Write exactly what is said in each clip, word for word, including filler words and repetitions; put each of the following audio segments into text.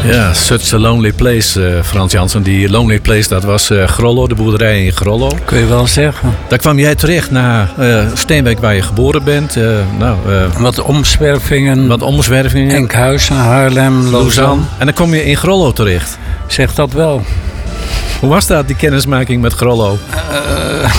Ja, Such a Lonely Place, uh, Frans Jansen. Die Lonely Place, dat was uh, Grollo, de boerderij in Grollo. Kun je wel zeggen. Daar kwam jij terecht na uh, Steenwijk, waar je geboren bent. Uh, nou, uh, wat omzwervingen. Wat omzwervingen. Enkhuizen, Haarlem, Lausanne. Lausanne. En dan kom je in Grollo terecht. Zeg dat wel. Hoe was dat, die kennismaking met Grollo? Uh,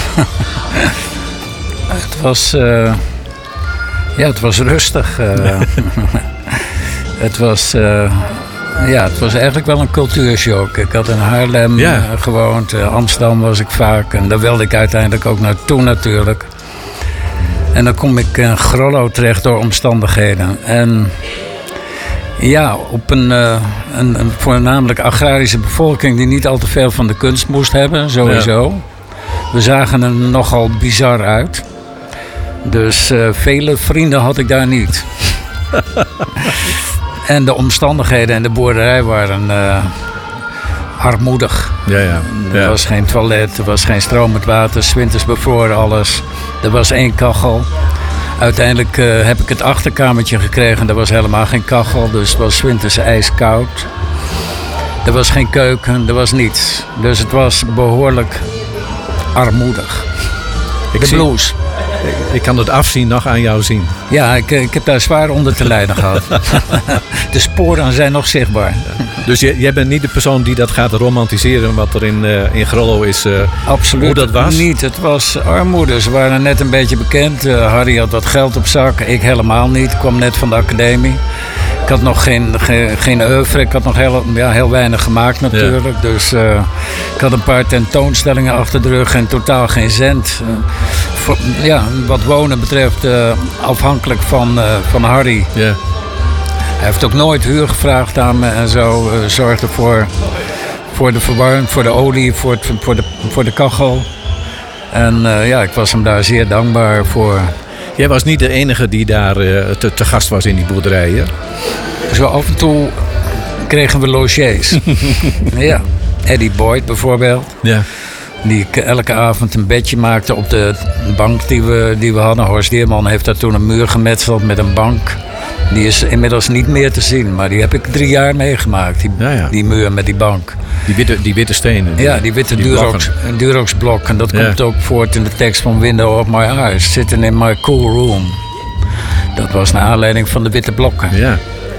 het was... Uh, ja, het was rustig. Uh, het was... Uh, Ja, het was eigenlijk wel een cultuurshock. Ik had in Haarlem ja. uh, gewoond, uh, Amsterdam was ik vaak. En daar wilde ik uiteindelijk ook naartoe natuurlijk. En dan kom ik in Grollo terecht door omstandigheden. En ja, op een, uh, een, een voornamelijk agrarische bevolking die niet al te veel van de kunst moest hebben, sowieso. Ja. We zagen er nogal bizar uit. Dus uh, vele vrienden had ik daar niet. En de omstandigheden en de boerderij waren uh, armoedig. Ja, ja. Er ja. was geen toilet, er was geen stromend water, 's winters bevroren alles. Er was één kachel. Uiteindelijk uh, heb ik het achterkamertje gekregen, er was helemaal geen kachel. Dus het was 's winters ijskoud. Er was geen keuken, er was niets. Dus het was behoorlijk armoedig. Ik de zie... blues. Ik kan het afzien nog aan jou zien. Ja, ik, ik heb daar zwaar onder te lijden gehad. De sporen zijn nog zichtbaar. Dus jij, jij bent niet de persoon die dat gaat romantiseren wat er in, uh, in Grollo is. Uh, Absoluut hoe dat was? Niet. Het was armoede. Ze waren net een beetje bekend. Uh, Harry had wat geld op zak. Ik helemaal niet. Ik kwam net van de academie. Ik had nog geen, geen, geen oeuvre. Ik had nog heel, ja, heel weinig gemaakt natuurlijk. Ja. Dus uh, ik had een paar tentoonstellingen achter de rug en totaal geen cent. Uh, voor, ja, wat wonen betreft uh, afhankelijk van, uh, van Harry. Ja. Hij heeft ook nooit huur gevraagd aan me en zo. Uh, zorgde voor, voor de verwarming, voor de olie, voor, het, voor, de, voor de kachel. En uh, ja, ik was hem daar zeer dankbaar voor. Jij was niet de enige die daar uh, te, te gast was in die boerderij, hè? Zo af en toe kregen we logiers. Ja, Eddie Boyd bijvoorbeeld. Ja. Die elke avond een bedje maakte op de bank die we, die we hadden. Horst Deerman heeft daar toen een muur gemetseld met een bank. Die is inmiddels niet meer te zien, maar die heb ik drie jaar meegemaakt. Die, ja, ja. die muur met die bank. Die witte, die witte stenen. Die, ja, die witte die Durox, Durox blok. En dat ja. komt ook voort in de tekst van Window of My Eyes. Sitting in my cool room. Dat was naar aanleiding van de witte blokken. Ja,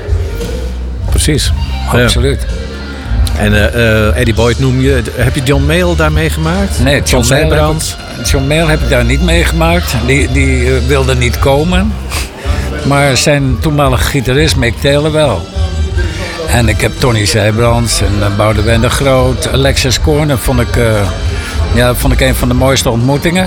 precies. Absoluut. Ja. En uh, uh, Eddie Boyd noem je. Heb je John Mayall daar meegemaakt? Nee, John Mayall heb, John Mayall heb ik daar niet meegemaakt. Die, die uh, wilde niet komen. Maar zijn toenmalige gitarist Mick Taylor wel. En ik heb Tony Zijbrands en uh, Boudewijn de Groot. Alexis Corner vond ik, uh, ja, vond ik een van de mooiste ontmoetingen.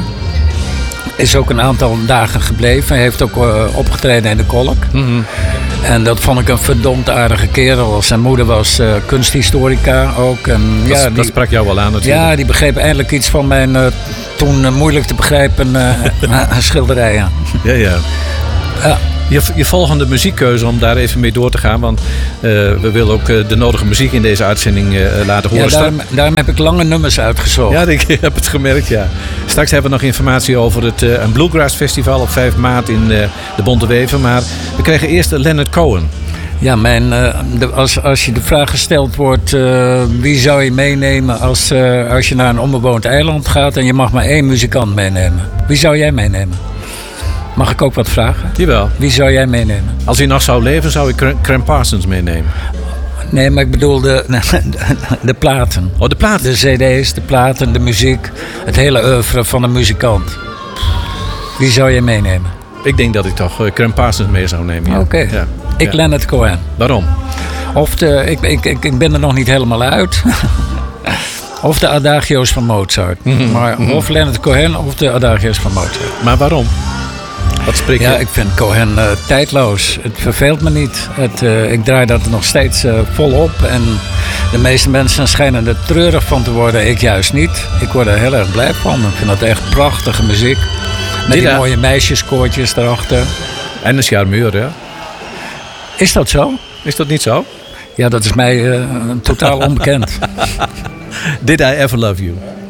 Is ook een aantal dagen gebleven. Hij heeft ook uh, opgetreden in de Kolk. Mm-hmm. En dat vond ik een verdomd aardige kerel. Zijn moeder was uh, kunsthistorica ook. En, dat, ja, die, dat sprak jou wel aan natuurlijk. Ja, die begreep eindelijk iets van mijn uh, toen uh, moeilijk te begrijpen uh, schilderijen. Ja, ja. Ja. Je, je volgende muziekkeuze, om daar even mee door te gaan. Want uh, we willen ook uh, de nodige muziek in deze uitzending uh, laten horen. Ja, daarom, daarom heb ik lange nummers uitgezocht. Ja, ik heb het gemerkt, ja. Straks hebben we nog informatie over het uh, een Bluegrass Festival op vijf maart in uh, de Bonte Wever. Maar we krijgen eerst Leonard Cohen. Ja, mijn, uh, de, als, als je de vraag gesteld wordt, uh, wie zou je meenemen als, uh, als je naar een onbewoond eiland gaat en je mag maar één muzikant meenemen? Wie zou jij meenemen? Mag ik ook wat vragen? Jawel. Wie zou jij meenemen? Als hij nog zou leven, zou ik Cram Parsons meenemen. Nee, maar ik bedoel de, de, de platen. Oh, de platen? De cd's, de platen, de muziek. Het hele oeuvre van een muzikant. Wie zou jij meenemen? Ik denk dat ik toch uh, Cram Parsons mee zou nemen. Ja. Oké. Okay. Ja. Ik ja. Leonard Cohen. Waarom? Of de, ik, ik, ik, ik ben er nog niet helemaal uit. Of de Adagio's van Mozart. Mm-hmm. Maar mm-hmm. Of Leonard Cohen of de Adagio's van Mozart. Maar waarom? Wat spreek je? Ja, ik vind Cohen uh, tijdloos. Het verveelt me niet. Het, uh, ik draai dat nog steeds uh, volop. En de meeste mensen schijnen er treurig van te worden. Ik juist niet. Ik word er heel erg blij van. Ik vind dat echt prachtige muziek. Met die, die mooie meisjeskoortjes erachter. En een charmeur, hè? Is dat zo? Is dat niet zo? Ja, dat is mij uh, totaal onbekend. Did I Ever Love You?